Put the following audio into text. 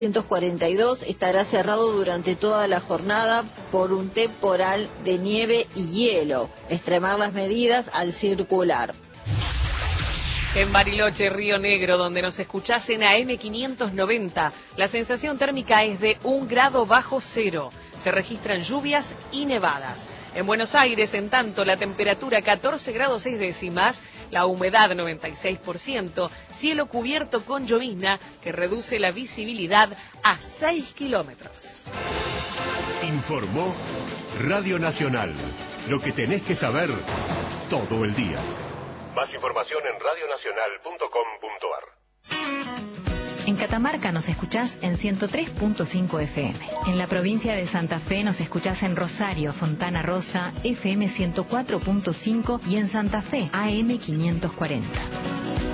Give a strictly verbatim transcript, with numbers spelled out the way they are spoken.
ciento cuarenta y dos estará cerrado durante toda la jornada por un temporal de nieve y hielo. Extremar las medidas al circular. En Bariloche, Río Negro, donde nos escuchás en A M quinientos noventa, la sensación térmica es de un grado bajo cero. Se registran lluvias y nevadas. En Buenos Aires, en tanto, la temperatura catorce grados seis décimas, la humedad noventa y seis por ciento, cielo cubierto con llovizna que reduce la visibilidad a seis kilómetros. Informó Radio Nacional. Lo que tenés que saber todo el día. Más información en radio nacional punto com punto ar. En Catamarca nos escuchás en ciento tres punto cinco F M. En la provincia de Santa Fe nos escuchás en Rosario, Fontana Rosa, F M ciento cuatro punto cinco y en Santa Fe, A M quinientos cuarenta.